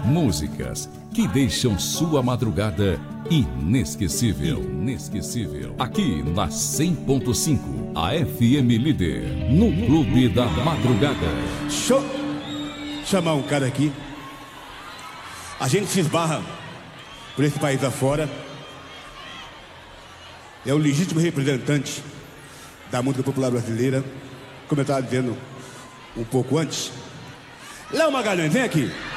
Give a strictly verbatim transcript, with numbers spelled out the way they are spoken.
Músicas que deixam sua madrugada inesquecível. Inesquecível. Aqui na cem ponto cinco, a F M Líder, no Clube da Madrugada. Show! Chamar um cara aqui. A gente se esbarra por esse país afora. É o legítimo representante da música popular brasileira. Como eu estava dizendo um pouco antes. Léo Magalhães, vem aqui.